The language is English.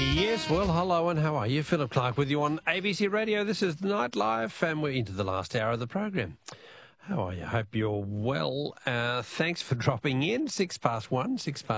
Yes, well, hello and how are you? Philip Clark with you on ABC Radio. This is Nightlife and we're into the last hour of the program. How are you? Hope you're well. Thanks for dropping in. 1:06.